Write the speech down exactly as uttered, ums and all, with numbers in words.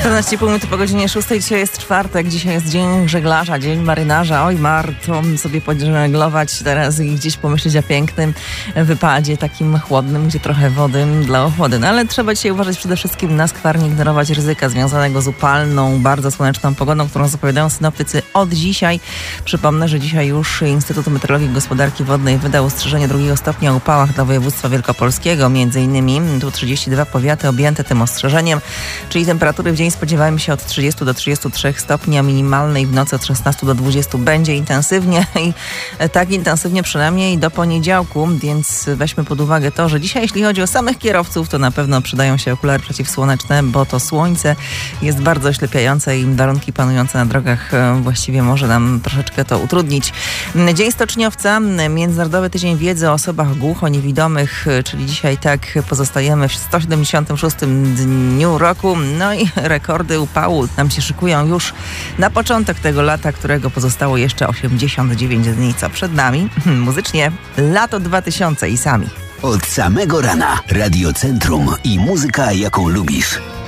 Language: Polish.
czternaście i pół minuty po godzinie szóstej. Dzisiaj jest czwartek, dzisiaj jest dzień żeglarza, dzień marynarza. Oj, warto sobie pożeglować teraz i gdzieś pomyśleć o pięknym wypadzie, takim chłodnym, gdzie trochę wody dla ochłody. No ale trzeba dzisiaj uważać przede wszystkim na skwar, nie ignorować ryzyka związanego z upalną, bardzo słoneczną pogodą, którą zapowiadają synoptycy od dzisiaj. Przypomnę, że dzisiaj już Instytut Meteorologii i Gospodarki Wodnej wydał ostrzeżenie drugiego stopnia o upałach dla województwa wielkopolskiego. Między innymi tu trzydzieści dwa powiaty objęte tym ostrzeżeniem, czyli temperatury w dzień spodziewajmy się od trzydziestu do trzydziestu trzech stopni, a minimalnej w nocy od szesnastu do dwudziestu. Będzie intensywnie i tak intensywnie przynajmniej do poniedziałku, więc weźmy pod uwagę to, że dzisiaj jeśli chodzi o samych kierowców, to na pewno przydają się okulary przeciwsłoneczne, bo to słońce jest bardzo oślepiające i warunki panujące na drogach właściwie może nam troszeczkę to utrudnić. Dzień Stoczniowca, Międzynarodowy Tydzień Wiedzy o Osobach Głuchoniewidomych, czyli dzisiaj tak pozostajemy w sto siedemdziesiątym szóstym dniu roku. No i rekordy upału nam się szykują już na początek tego lata, którego pozostało jeszcze osiemdziesiąt dziewięć dni, co przed nami. Muzycznie lato dwa tysiące i sami. Od samego rana Radio Centrum i muzyka, jaką lubisz.